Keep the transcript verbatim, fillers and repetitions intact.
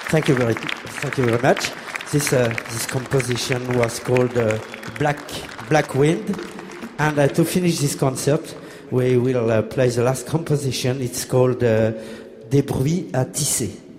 Thank you very, thank you very much. This uh, this composition was called uh, Black Black Wind, and uh, to finish this concert, we will uh, play the last composition. It's called uh, Des bruits à tisser.